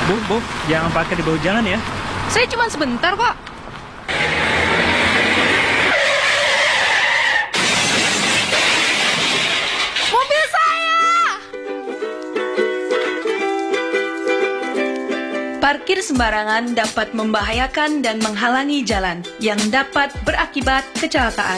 Bu, jangan pakai di bahu jalan ya. Saya cuma sebentar kok. Mobil saya! Parkir sembarangan dapat membahayakan dan menghalangi jalan yang dapat berakibat kecelakaan.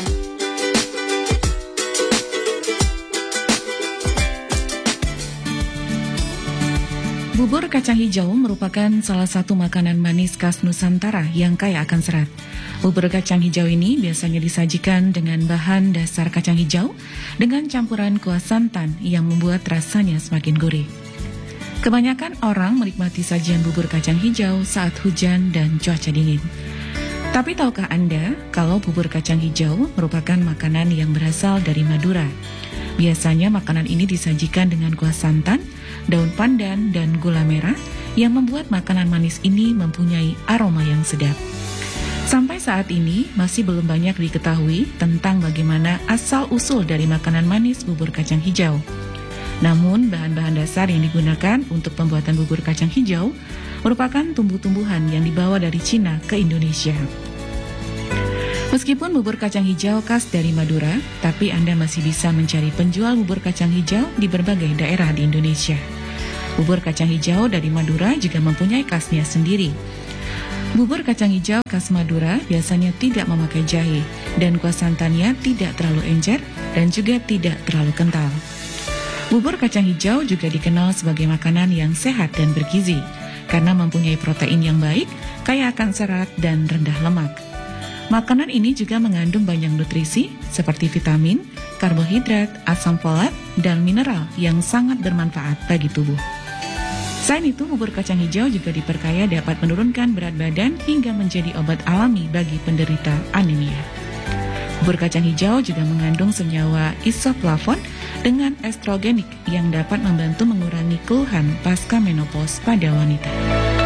Bubur kacang hijau merupakan salah satu makanan manis khas Nusantara yang kaya akan serat. Bubur kacang hijau ini biasanya disajikan dengan bahan dasar kacang hijau dengan campuran kuah santan yang membuat rasanya semakin gurih. Kebanyakan orang menikmati sajian bubur kacang hijau saat hujan dan cuaca dingin. Tapi tahukah Anda kalau bubur kacang hijau merupakan makanan yang berasal dari Madura? Biasanya makanan ini disajikan dengan kuah santan, daun pandan, dan gula merah yang membuat makanan manis ini mempunyai aroma yang sedap. Sampai saat ini masih belum banyak diketahui tentang bagaimana asal-usul dari makanan manis bubur kacang hijau. Namun bahan-bahan dasar yang digunakan untuk pembuatan bubur kacang hijau merupakan tumbuh-tumbuhan yang dibawa dari Cina ke Indonesia. Meskipun bubur kacang hijau khas dari Madura, tapi Anda masih bisa mencari penjual bubur kacang hijau di berbagai daerah di Indonesia. Bubur kacang hijau dari Madura juga mempunyai khasnya sendiri. Bubur kacang hijau khas Madura biasanya tidak memakai jahe, dan kuah santannya tidak terlalu encer dan juga tidak terlalu kental. Bubur kacang hijau juga dikenal sebagai makanan yang sehat dan bergizi, karena mempunyai protein yang baik, kaya akan serat dan rendah lemak. Makanan ini juga mengandung banyak nutrisi seperti vitamin, karbohidrat, asam folat, dan mineral yang sangat bermanfaat bagi tubuh. Selain itu, bubur kacang hijau juga diperkaya dapat menurunkan berat badan hingga menjadi obat alami bagi penderita anemia. Bubur kacang hijau juga mengandung senyawa isoflavon dengan estrogenik yang dapat membantu mengurangi keluhan pasca menopause pada wanita.